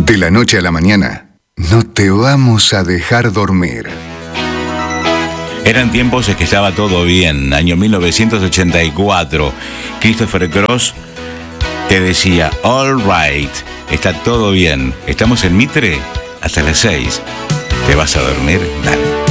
De la noche a la mañana, no te vamos a dejar dormir. Eran tiempos en que estaba todo bien. Año 1984. Christopher Cross te decía, all right, está todo bien. Estamos en Mitre hasta las 6. ¿Te vas a dormir? Dale.